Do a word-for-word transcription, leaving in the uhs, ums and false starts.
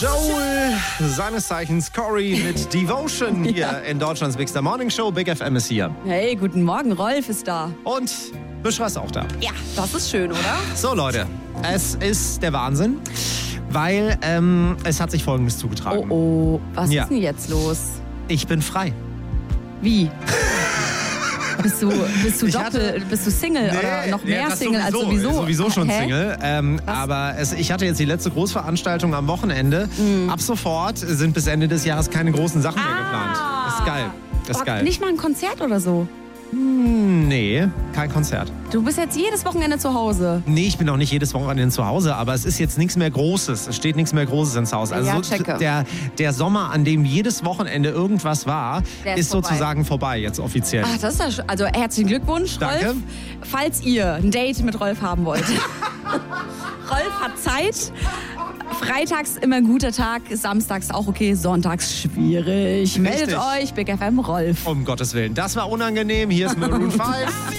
Joel, seines Zeichens Corey mit Devotion hier ja. in Deutschlands Big Star Morning Show. Big F M ist hier. Hey, guten Morgen, Rolf ist da. Und Büschra ist auch da. Ja, das ist schön, oder? So Leute, es ist der Wahnsinn, weil ähm, es hat sich Folgendes zugetragen. Oh oh, was ja. ist denn jetzt los? Ich bin frei. Wie? Bist du, bist du Ich doppelt, hatte, bist du Single nee, oder noch mehr ja, Single sowieso, als sowieso? Sowieso schon Hä? Single. Ähm, aber es, ich hatte jetzt die letzte Großveranstaltung am Wochenende. Mhm. Ab sofort sind bis Ende des Jahres keine großen Sachen mehr ah, geplant. Das ist geil. Das ist geil. Nicht mal ein Konzert oder so? Hm, nee, kein Konzert. Du bist jetzt jedes Wochenende zu Hause? Nee, ich bin auch nicht jedes Wochenende zu Hause, aber es ist jetzt nichts mehr Großes. Es steht nichts mehr Großes ins Haus. Also ja, so, checke. der, der Sommer, an dem jedes Wochenende irgendwas war, der ist, ist vorbei. sozusagen vorbei, jetzt offiziell. Ach, das ist ja sch- also herzlichen Glückwunsch, Danke. Rolf. Falls ihr ein Date mit Rolf haben wollt. Rolf hat Zeit. Freitags immer ein guter Tag, samstags auch okay, sonntags schwierig. Meldet Richtig. euch, Big F M Rolf. Um Gottes Willen. Das war unangenehm. Hier ist Maroon fünf.